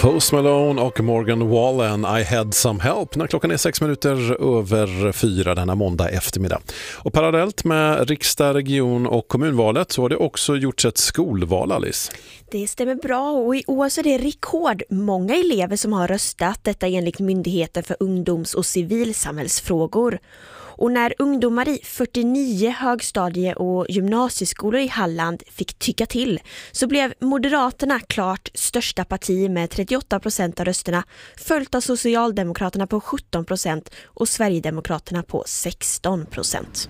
Post Malone och Morgan Wallen, I had some help, när klockan är 4:06 denna måndag eftermiddag. Och parallellt med riksdag, region och kommunvalet så har det också gjorts ett skolval, Alice. Det stämmer bra, och i år så är det rekordmånga elever som har röstat, detta enligt Myndigheten för ungdoms- och civilsamhällsfrågor. Och när ungdomar i 49 högstadie- och gymnasieskolor i Halland fick tycka till så blev Moderaterna klart största parti med 38% av rösterna, följt av Socialdemokraterna på 17% och Sverigedemokraterna på 16%.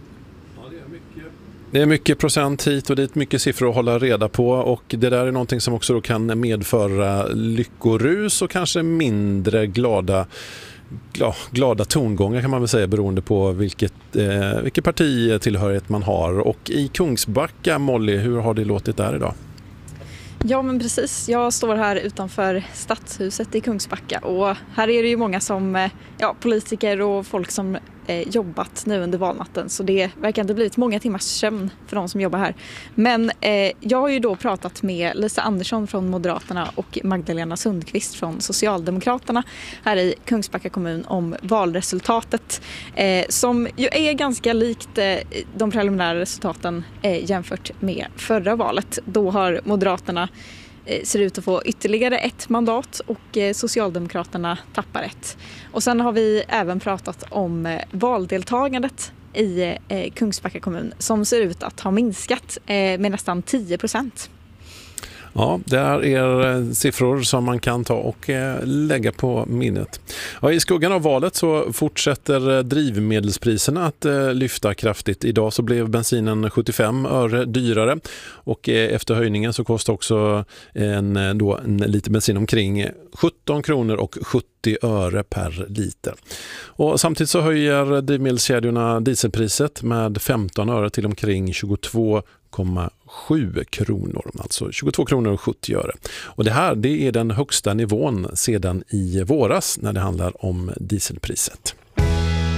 Det är mycket procent hit och dit, mycket siffror att hålla reda på, och det där är någonting som också då kan medföra lyckorus och kanske mindre glada tongångar, kan man väl säga, beroende på vilket partitillhörighet man har. Och i Kungsbacka, Molly, hur har det låtit där idag? Ja, men precis. Jag står här utanför Stadshuset i Kungsbacka, och här är det ju många som politiker och folk som jobbat nu under valnatten, så det verkar inte blivit många timmars sömn för de som jobbar här. Men jag har ju då pratat med Lisa Andersson från Moderaterna och Magdalena Sundqvist från Socialdemokraterna här i Kungsbacka kommun om valresultatet, som ju är ganska likt de preliminära resultaten jämfört med förra valet. Då har Moderaterna ser ut att få ytterligare ett mandat och Socialdemokraterna tappar ett. Och sen har vi även pratat om valdeltagandet i Kungsbacka kommun som ser ut att ha minskat med nästan 10%. Ja, det här är siffror som man kan ta och lägga på minnet. Ja, i skuggan av valet så fortsätter drivmedelspriserna att lyfta kraftigt. Idag så blev bensinen 75 öre dyrare, och efter höjningen så kostar också en liter bensin omkring 17 kronor och 70 öre per liter. Och samtidigt så höjer drivmedelskedjorna dieselpriset med 15 öre till omkring 22,7 kronor, alltså 22 kronor och 70 öre. Och det är den högsta nivån sedan i våras när det handlar om dieselpriset.